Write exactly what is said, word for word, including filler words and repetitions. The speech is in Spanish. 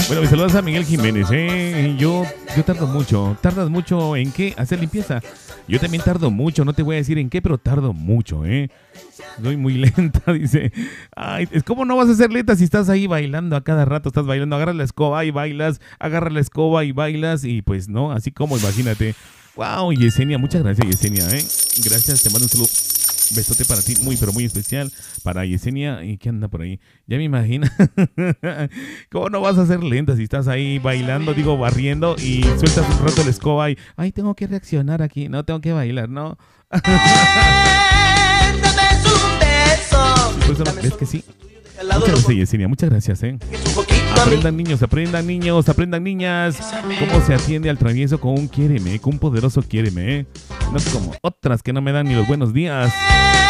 Bueno, me saludas a Miguel Jiménez, ¿eh? Yo, yo tardo mucho. ¿Tardas mucho en qué? Hacer limpieza. Yo también tardo mucho, no te voy a decir en qué, pero tardo mucho, ¿eh? Soy muy lenta, dice. Ay, ¿cómo no vas a ser lenta si estás ahí bailando a cada rato? Estás bailando, agarras la escoba y bailas, agarras la escoba y bailas y pues no, así como, imagínate. Wow, Yesenia, muchas gracias, Yesenia, ¿eh? Gracias, te mando un saludo. Besote para ti, muy, pero muy especial. Para Yesenia, ¿y qué anda por ahí? Ya me imagino. ¿Cómo no vas a ser lenta si estás ahí bailando, digo, barriendo y sueltas un rato la escoba y, ay, tengo que reaccionar aquí, no, tengo que bailar, ¿no? Pues, ¿ves que sí? Muchas gracias, Yesenia, muchas gracias, ¿eh? Aprendan niños, aprendan niños, aprendan niñas cómo se atiende al travieso con un quiéreme, con un poderoso quiéreme, ¿eh? No como otras que no me dan ni los buenos días.